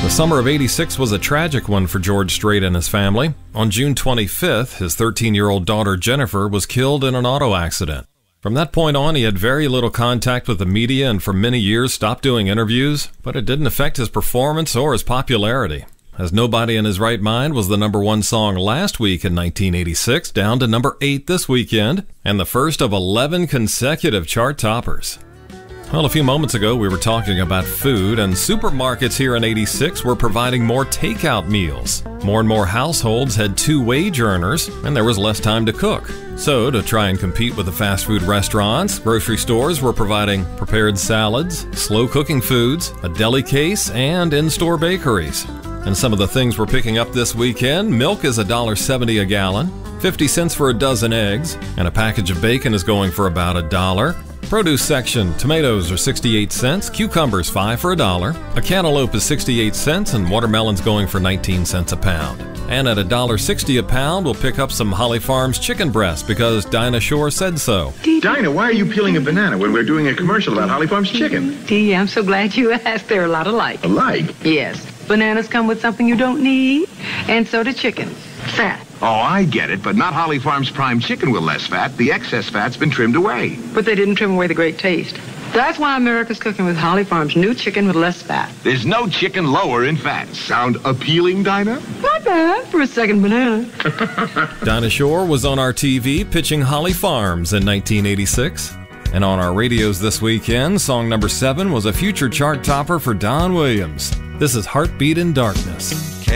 The summer of '86 was a tragic one for George Strait and his family. On June 25th, his 13-year-old daughter Jennifer was killed in an auto accident. From that point on, he had very little contact with the media and for many years stopped doing interviews, but it didn't affect his performance or his popularity. As Nobody in His Right Mind was the #1 song last week in 1986, down to number 8 this weekend, and the first of 11 consecutive chart toppers. Well, a few moments ago, we were talking about food, and supermarkets here in '86 were providing more takeout meals. More and more households had 2 wage earners, and there was less time to cook. So, to try and compete with the fast food restaurants, grocery stores were providing prepared salads, slow cooking foods, a deli case, and in-store bakeries. And some of the things we're picking up this weekend: milk is $1.70 a gallon, 50 cents for a dozen eggs, and a package of bacon is going for about $1. Produce section: tomatoes are 68 cents, cucumbers 5 for $1, a cantaloupe is 68 cents, and watermelon's going for 19 cents a pound. And at $1.60 a pound, we'll pick up some Holly Farms chicken breast because Dinah Shore said so. Dinah, why are you peeling a banana when we're doing a commercial about Holly Farms chicken? Dee, I'm so glad you asked. They're a lot alike. Alike? Yes. Bananas come with something you don't need, and so do chickens. Fat. Oh, I get it, but not Holly Farms prime chicken with less fat. The excess fat's been trimmed away. But they didn't trim away the great taste. That's why America's cooking with Holly Farms new chicken with less fat. There's no chicken lower in fat. Sound appealing, Dinah? Not bad for a second banana. Dinah Shore was on our TV pitching Holly Farms in 1986. And on our radios this weekend, song number 7 was a future chart topper for Don Williams. This is Heartbeat in Darkness.